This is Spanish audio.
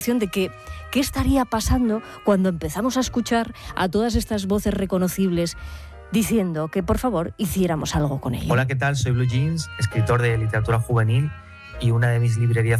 de qué estaría pasando cuando empezamos a escuchar a todas estas voces reconocibles diciendo que por favor hiciéramos algo con ello. Hola, ¿qué tal? Soy Blue Jeans, escritor de literatura juvenil, y una de mis librerías